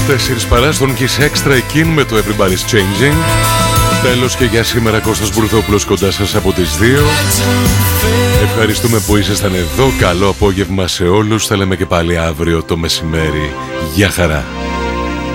4 παρά στον Kiss Extra Εκείν με το Everybody's Changing. Τέλος και για σήμερα, Κώστας Μπουρθόπουλος κοντά σας από τις 2. Ευχαριστούμε που ήσασταν εδώ. Καλό απόγευμα σε όλους. Θα λέμε και πάλι αύριο το μεσημέρι. Γεια χαρά.